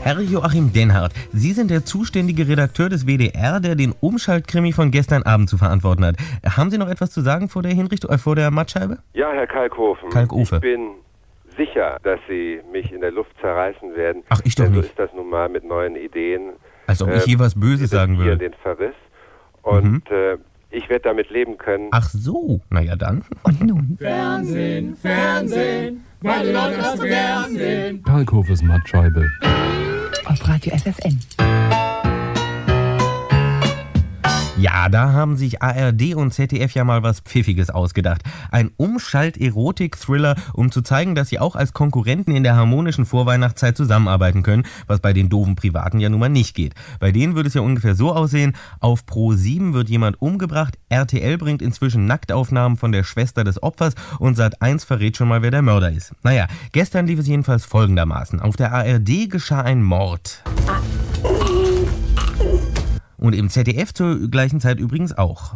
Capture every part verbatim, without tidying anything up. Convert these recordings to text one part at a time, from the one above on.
Herr Joachim Denhardt, Sie sind der zuständige Redakteur des W D R, der den Umschaltkrimi von gestern Abend zu verantworten hat. Haben Sie noch etwas zu sagen vor der Hinrichtung, äh, vor der Mattscheibe? Ja, Herr Kalkofen. Kalkofe. Ich bin sicher, dass Sie mich in der Luft zerreißen werden. Ach, ich doch denn nicht. So ist das nun mal mit neuen Ideen. Als ob ich je was Böses sagen würde. Den Verriss. Und Mhm. äh, ich werde damit leben können. Ach so, naja dann. Und nun? Fernsehen, Fernsehen, weil die Leute das so gern sehen. Kalkhofes Mattscheibe. Auf Radio F F N. Ja, da haben sich A R D und Z D F ja mal was Pfiffiges ausgedacht. Ein Umschalt-Erotik-Thriller, um zu zeigen, dass sie auch als Konkurrenten in der harmonischen Vorweihnachtszeit zusammenarbeiten können, was bei den doofen Privaten ja nun mal nicht geht. Bei denen würde es ja ungefähr so aussehen: Auf Pro sieben wird jemand umgebracht, R T L bringt inzwischen Nacktaufnahmen von der Schwester des Opfers und Sat eins verrät schon mal, wer der Mörder ist. Naja, gestern lief es jedenfalls folgendermaßen. Auf der A R D geschah ein Mord. Und im Z D F zur gleichen Zeit übrigens auch.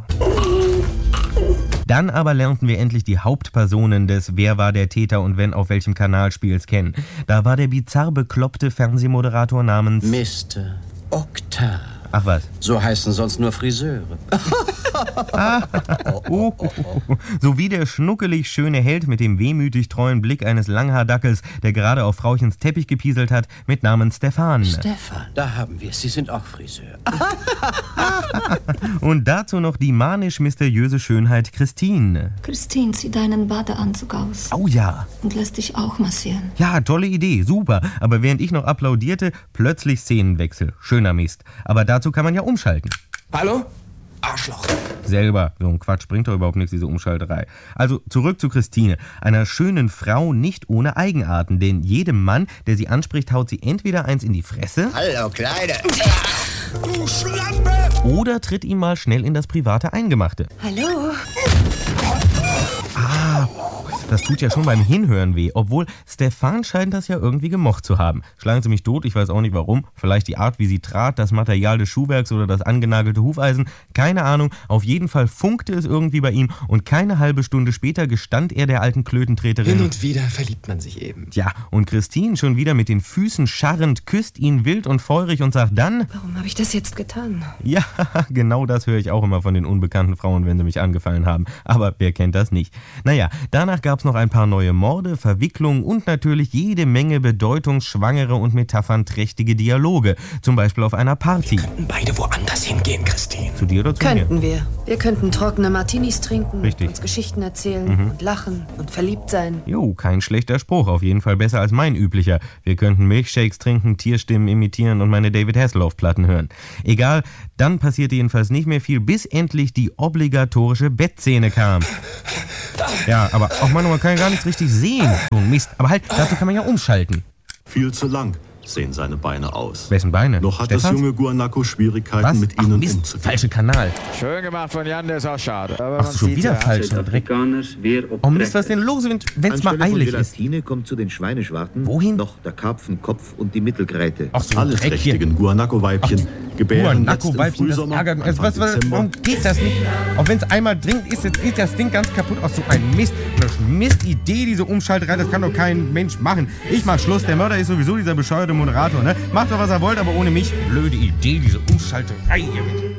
Dann aber lernten wir endlich die Hauptpersonen des Wer war der Täter und wenn auf welchem Kanal Spiels kennen. Da war der bizarr bekloppte Fernsehmoderator namens Mister Oktar. Ach was. So heißen sonst nur Friseure. Ah, oh, oh, oh. Sowie der schnuckelig schöne Held mit dem wehmütig treuen Blick eines Langhaardackels, der gerade auf Frauchens Teppich gepieselt hat, mit Namen Stefan. Stefan, da haben wir es. Sie sind auch Friseur. Und dazu noch die manisch-mysteriöse Schönheit Christine. Christine, zieh deinen Badeanzug aus. Oh ja. Und lass dich auch massieren. Ja, tolle Idee, super. Aber während ich noch applaudierte, plötzlich Szenenwechsel. Schöner Mist. Aber dazu kann man ja umschalten. Hallo? Arschloch. Selber. So ein Quatsch bringt doch überhaupt nichts, diese Umschalterei. Also zurück zu Christine. Einer schönen Frau nicht ohne Eigenarten. Denn jedem Mann, der sie anspricht, haut sie entweder eins in die Fresse. Hallo, Kleine. Du Schlampe! Oder tritt ihm mal schnell in das private Eingemachte. Hallo? Ah, das tut ja schon beim Hinhören weh. Obwohl, Stefan scheint das ja irgendwie gemocht zu haben. Schlagen Sie mich tot, ich weiß auch nicht warum. Vielleicht die Art, wie sie trat, das Material des Schuhwerks oder das angenagelte Hufeisen. Keine Ahnung. Auf jeden Fall funkte es irgendwie bei ihm. Und keine halbe Stunde später gestand er der alten Klötentreterin. Hin und wieder verliebt man sich eben. Ja, und Christine schon wieder mit den Füßen scharrend küsst ihn wild und feurig und sagt dann: Warum habe ich das jetzt getan? Ja, genau das höre ich auch immer von den unbekannten Frauen, wenn sie mich angefallen haben. Aber wer kennt das nicht? Naja, danach gab es noch ein paar neue Morde, Verwicklungen und natürlich jede Menge bedeutungsschwangere und metaphernträchtige Dialoge. Zum Beispiel auf einer Party. Wir könnten beide woanders hingehen, Christine. Zu dir oder zu Könnten mir? wir. Wir könnten trockene Martinis trinken, Richtig. uns Geschichten erzählen Mhm. und lachen und verliebt sein. Jo, kein schlechter Spruch. Auf jeden Fall besser als mein üblicher. Wir könnten Milchshakes trinken, Tierstimmen imitieren und meine David Hasselhoff-Platten hören. Egal, dann passierte jedenfalls nicht mehr viel, bis endlich die obligatorische Bettszene kam. Ja, aber auch Mann, man kann ja gar nichts richtig sehen. So ein Mist. Aber halt, dazu kann man ja umschalten. Viel zu lang sehen seine Beine aus. Wessen Beine? Noch hat Stefans? das junge Guanaco Schwierigkeiten, Was? mit Ach, ihnen Mist, umzugehen. falscher Kanal. Schön gemacht von Jan, der ist auch schade. Aber Ach, schon wieder falsch. Dreck. Oh Mist, was ist denn los, wenn es mal eilig ist? Gelatine kommt zu den Schweineschwarten. Wohin? Noch der Karpfenkopf und die Mittelgreite. Ach so, Alle Dreck hier. trächtigen Guanaco-Weibchen gebären jetzt im Guanaco-Weibchen, das Frühsommer, ärgert mich. Also, Anfang was, was, Dezember. warum geht das nicht? Auch wenn es einmal dringt, ist, jetzt, ist das Ding ganz kaputt. Ach so ein Mist. Eine Mistidee, diese Umschalterei, das kann doch kein Mensch machen. Ich mach Schluss, der Mörder ist sowieso dieser bescheuerte Moderator, ne? Macht doch, was er wollt, aber ohne mich. Blöde Idee, diese Umschalterei hier mit.